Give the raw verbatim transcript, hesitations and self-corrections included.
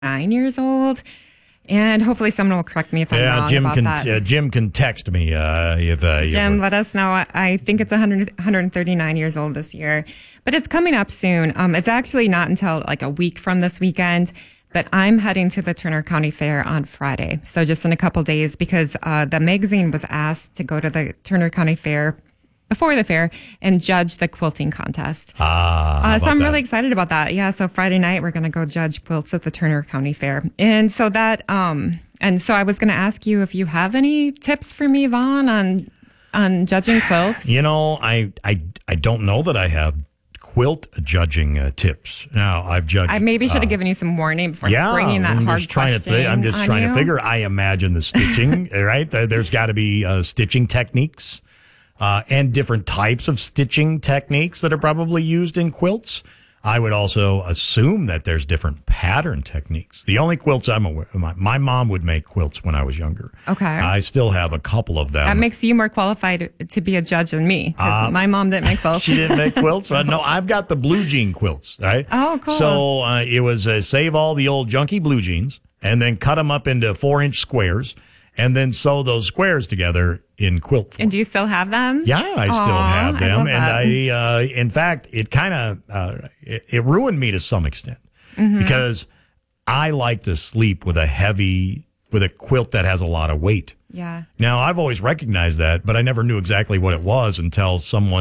nine years old. And hopefully someone will correct me if I'm yeah, wrong Jim about can, that. Uh, Jim can text me uh, if uh, Jim, if, let us know. I, I think it's one hundred, one hundred thirty-nine years old this year, but it's coming up soon. Um, it's actually not until like a week from this weekend, but I'm heading to the Turner County Fair on Friday. So just in a couple days, because uh, the magazine was asked to go to the Turner County Fair before the fair and judge the quilting contest. Ah, uh, so I'm that? really excited about that. Yeah. So Friday night, we're going to go judge quilts at the Turner County Fair. And so that, um, and so I was going to ask you if you have any tips for me, Vaughn, on, on judging quilts. You know, I, I, I don't know that I have quilt judging uh, tips. Now, I've judged. I maybe should have uh, given you some warning before yeah, springing that I'm hard just trying question to th- I'm just on trying you. to figure. I imagine the stitching, right? There- There's got to be uh, stitching techniques. Uh, and different types of stitching techniques that are probably used in quilts. I would also assume that there's different pattern techniques. The only quilts I'm aware of, my, my mom would make quilts when I was younger. Okay. I still have a couple of them. That makes you more qualified to be a judge than me, because Uh, my mom didn't make quilts. She didn't make quilts? Uh, no, I've got the blue jean quilts, right? Oh, cool. So uh, it was uh, save all the old junky blue jeans and then cut them up into four-inch squares and then sew those squares together in quilt form. And do you still have them? Yeah, I still Aw, have I them, love and that. I, uh, in fact, it kind of uh, it, it ruined me to some extent Mm-hmm. because I like to sleep with a heavy with a quilt that has a lot of weight. Yeah. Now, I've always recognized that, but I never knew exactly what it was until someone